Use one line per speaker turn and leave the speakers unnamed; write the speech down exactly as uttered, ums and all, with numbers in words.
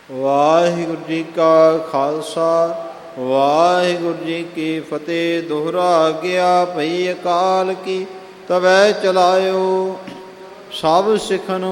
ਵਾਹਿਗੁਰੂ ਜੀ ਕਾ ਖਾਲਸਾ ਵਾਹਿਗੁਰੂ ਜੀ ਕੀ ਫਤਿਹ। ਦੋਹਰਾ ਗਿਆ ਭਈ ਅਕਾਲ ਕੀ ਤਵੈ ਚਲਾਇਓ। ਸਭ ਸਿੱਖਨ